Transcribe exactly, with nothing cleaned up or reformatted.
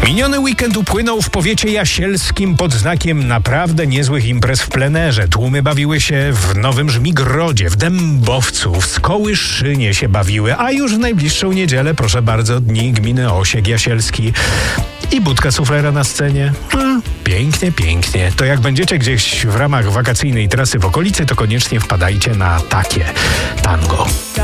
Miniony weekend upłynął w powiecie jasielskim pod znakiem naprawdę niezłych imprez w plenerze. Tłumy bawiły się w Nowym Żmigrodzie, w Dębowcu, w Skołyszynie się bawiły, a już w najbliższą niedzielę, proszę bardzo, dni gminy Osiek Jasielski i budka suflera na scenie. Hmm, pięknie, pięknie. To jak będziecie gdzieś w ramach wakacyjnej trasy w okolicy, to koniecznie wpadajcie na takie tango.